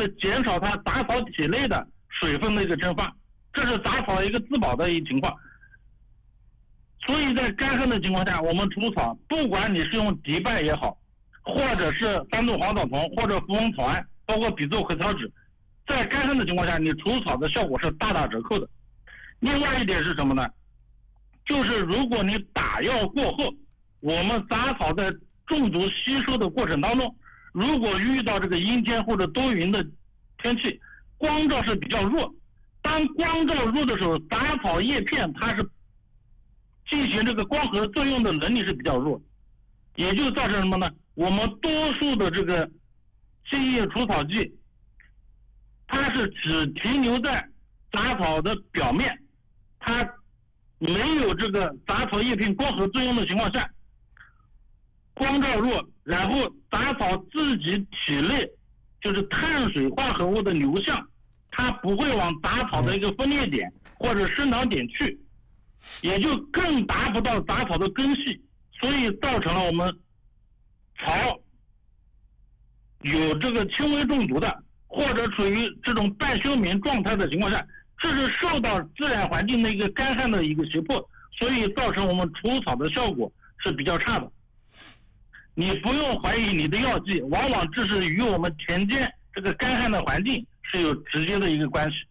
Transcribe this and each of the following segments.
了减少它杂草体内的水分的一个蒸发，这是杂草一个自保的一个情况。所以在干旱的情况下，我们除草，不管你是用迪拜也好，或者是三度黄草丛，或者扶风草胺，包括比唑葵草酯，在干旱的情况下，你除草的效果是大打折扣的。另外一点是什么呢？就是如果你打药过后，我们杂草在中毒吸收的过程当中，如果遇到这个阴天或者多云的天气，光照是比较弱，当光照弱的时候，杂草叶片它是进行这个光合作用的能力是比较弱，也就造成什么呢？我们多数的这个新叶除草剂，它是只停留在杂草的表面，它没有这个杂草叶片光合作用的情况下，光照弱，然后杂草自己体内就是碳水化合物的流向，它不会往杂草的一个分裂点或者生长点去，也就更达不到杂草的根系，所以造成了我们草有这个轻微中毒的，或者处于这种半休眠状态的情况下，这是受到自然环境的一个干旱的一个胁迫，所以造成我们除草的效果是比较差的。你不用怀疑你的药剂，往往这是与我们田间这个干旱的环境是有直接的一个关系。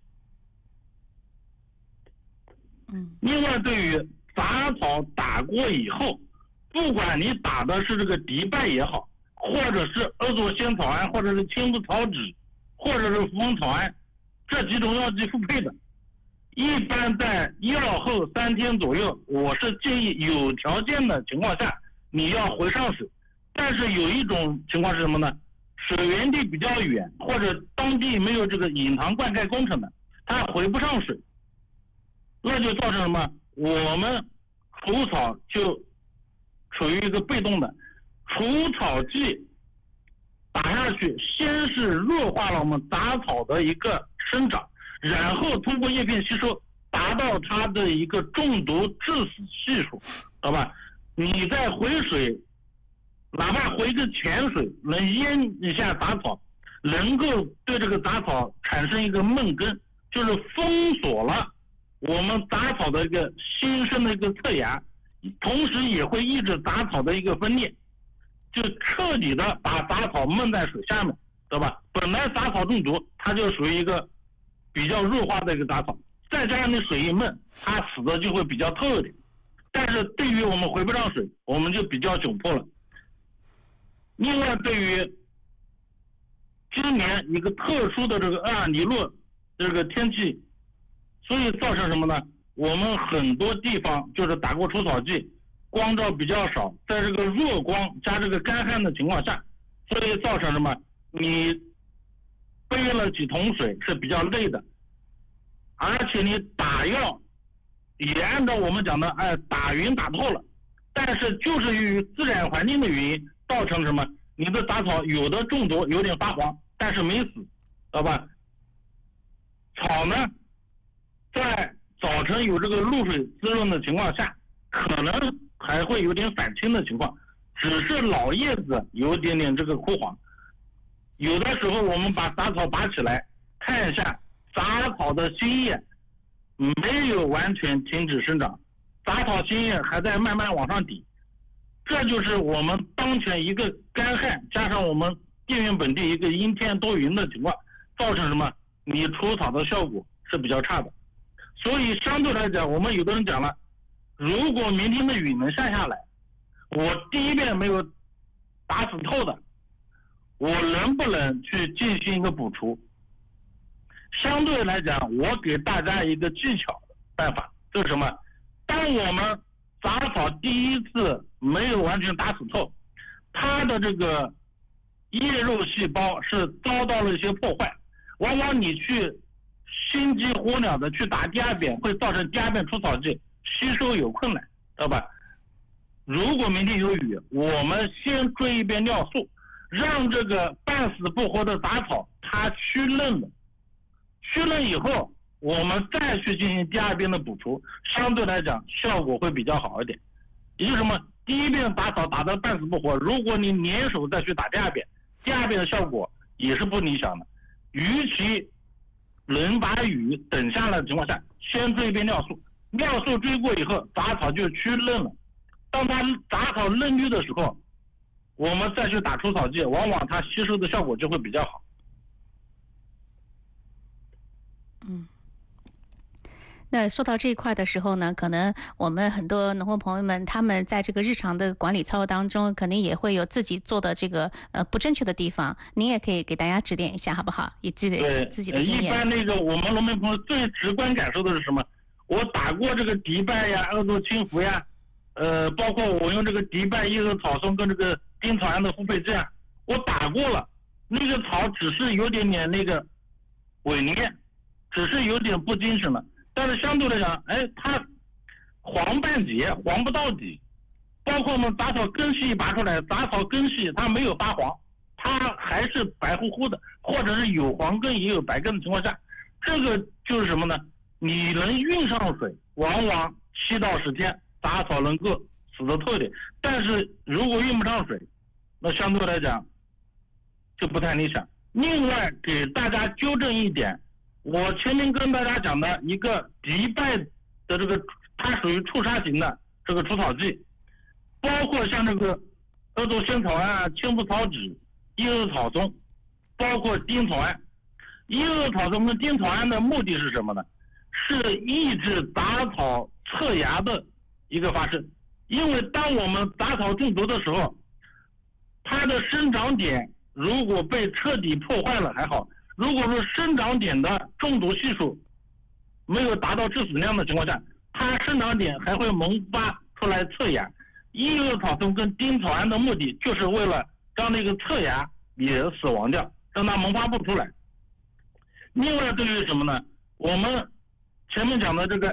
另外，对于杂草打过以后，不管你打的是这个迪拜也好，或者是阿唑仙草胺，或者是青乌草酯，或者是扶风草胺，这几种药剂复配的，一般在药后3天左右，我是建议有条件的情况下你要回上水。但是有一种情况是什么呢？水源地比较远，或者当地没有这个引塘灌溉工程的，它回不上水，那就造成什么？我们除草就处于一个被动的，除草剂打下去，先是弱化了我们杂草的一个生长，然后通过叶片吸收，达到它的一个中毒致死系数，好吧？你再回水，哪怕回个浅水，能淹一下杂草，能够对这个杂草产生一个闷根，就是封锁了我们杂草的一个新生的一个侧芽，同时也会抑制杂草的一个分裂，就彻底的把杂草闷在水下面，对吧？本来杂草中毒，它就属于一个比较弱化的一个杂草，再加上你水一闷，它死的就会比较透一点。但是对于我们回不上水，我们就比较窘迫了。另外，对于今年一个特殊的这个厄尔尼诺这个天气，所以造成什么呢？我们很多地方就是打过除草剂，光照比较少，在这个弱光加这个干旱的情况下，所以造成什么？你背了几桶水是比较累的，而且你打药也按照我们讲的，打匀打透了，但是就是由于自然环境的原因，造成什么？你的杂草有的中毒，有点发黄，但是没死，知道吧？草呢，在早晨有这个露水滋润的情况下，可能还会有点返青的情况，只是老叶子有点点这个枯黄。有的时候我们把杂草拔起来看一下，杂草的新叶没有完全停止生长，杂草新叶还在慢慢往上抵。这就是我们当前一个干旱加上我们电源本地一个阴天多云的情况，造成什么？你除草的效果是比较差的。所以相对来讲，我们有的人讲了，如果明天的雨能下来，我第一遍没有打死透的，我能不能去进行一个补除？相对来讲，我给大家一个技巧的办法，就是什么？当我们杂草第一次没有完全打死透，它的这个叶肉细胞是遭到了一些破坏，往往你去心急火燎的去打第二遍，会造成第二遍除草剂吸收有困难，知道吧？如果明天有雨，我们先追一遍尿素，让这个半死不活的杂草它趋嫩了，趋嫩以后我们再去进行第二遍的补除，相对来讲效果会比较好一点。也就是什么？第一遍打草打得半死不活，如果你联手再去打第二遍，第二遍的效果也是不理想的。 与其能把雨等下来的情况下，先追一遍尿素，尿素追过以后，杂草就趋嫩了。当它杂草嫩绿的时候，我们再去打除草剂，往往它吸收的效果就会比较好。 那说到这一块的时候呢，可能我们很多农户朋友们，他们在这个日常的管理操作当中，肯定也会有自己做的这个不正确的地方。您也可以给大家指点一下，好不好？以自己的经验。 一般那个我们农民朋友最直观感受的是什么？我打过这个迪拜呀、鄂座清福呀，包括我用这个迪拜叶子草松跟这个丁草胺的复配剂啊，我打过了，那个草只是有点那个萎蔫，只是有点不精神了。但是相对来讲，它黄半截，黄不到底。包括我们杂草根系一拔出来，杂草根系它没有发黄，它还是白乎乎的，或者是有黄根也有白根的情况下，这个就是什么呢？你能运上水，往往7到10天，杂草能够死得透一点。但是如果运不上水，那相对来讲就不太理想。另外给大家纠正一点，我前面跟大家讲的一个迪拜的这个，它属于触杀型的这个除草剂，包括像这个鄂座仙草胺、青附草酯、叶恶草松，包括丁草胺。叶恶草松跟丁草胺的目的是什么呢？是抑制杂草侧芽的一个发生。因为当我们杂草中毒的时候，它的生长点如果被彻底破坏了还好，如果说生长点的中毒系数没有达到致死量的情况下，它生长点还会萌发出来侧芽。叶恶草松跟丁草胺的目的就是为了让那个侧芽也死亡掉，让它萌发不出来。另外对于什么呢？我们前面讲的这个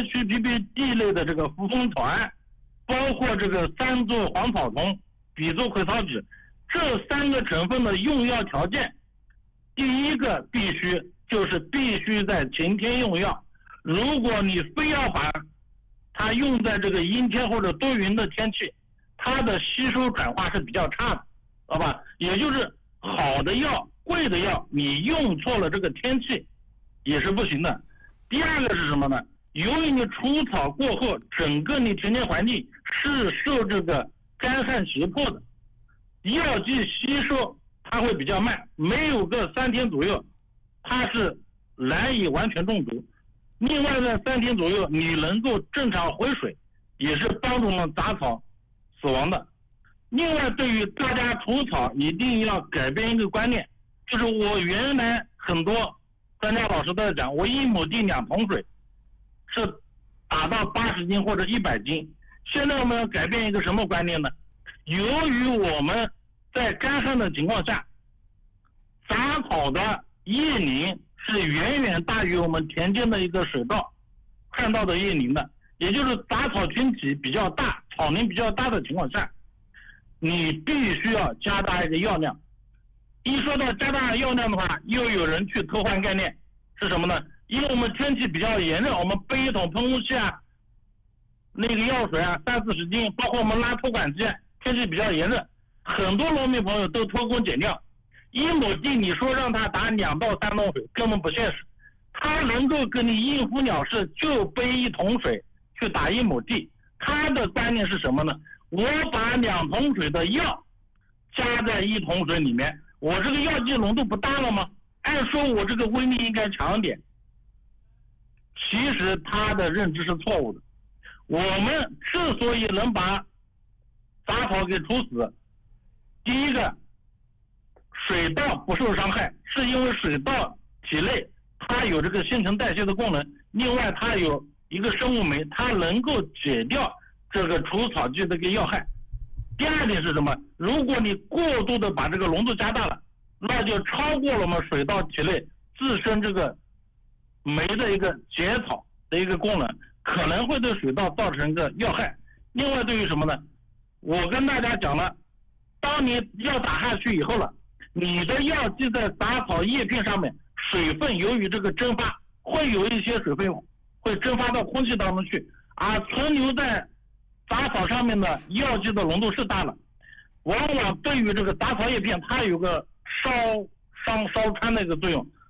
HPPD 类的这个扶风草胺，包括这个3唑黄草酮、吡唑葵草酯，这3个成分的用药条件，第一个必须在晴天用药。如果你非要把它用在这个阴天或者多云的天气，它的吸收转化是比较差的，好吧？也就是好的药、贵的药，你用错了这个天气也是不行的。第二个是什么呢？由于你除草过后，整个你田间环境是受这个干旱胁迫的，药剂吸收它会比较慢，没有个3天左右，它是难以完全中毒。另外呢，3天左右你能够正常回水，也是帮助我们杂草死亡的。另外，对于大家除草一定要改变一个观念，就是我原来很多专家老师都在讲，我1亩地2桶水是打到80斤或者100斤。现在我们要改变一个什么观念呢？由于我们在干旱的情况下，杂草的叶龄是远远大于我们田间的一个水稻看到的叶龄的，也就是杂草群体比较大、草龄比较大的情况下，你必须要加大一个药量。一说到加大药量的话，又有人去偷换概念，是什么呢？因为我们天气比较炎热，我们背一桶喷雾器啊，那个药水啊，30-40斤，包括我们拉托管机，天气比较炎热，很多农民朋友都偷工减料。1亩地你说让他打2到3桶水根本不现实，他能够跟你应付了事，就背1桶水去打1亩地。他的观念是什么呢？我把2桶水的药加在1桶水里面，我这个药剂浓度不大了吗？按说我这个威力应该强一点。其实他的认知是错误的。我们之所以能把杂草给除死，第一个，水稻不受伤害，是因为水稻体内它有这个新陈代谢的功能，另外它有一个生物酶，它能够解掉这个除草剂的一个药害。第二点是什么？如果你过度的把这个浓度加大了，那就超过了我们水稻体内自身这个酶的一个解草的一个功能，可能会对水稻造成一个药害。另外对于什么呢？我跟大家讲了，当你药打下去以后了，你的药剂在杂草叶片上面，水分由于这个蒸发，会有一些水分会蒸发到空气当中去，而存留在杂草上面的药剂的浓度是大了，往往对于这个杂草叶片它有个烧穿的一个作用。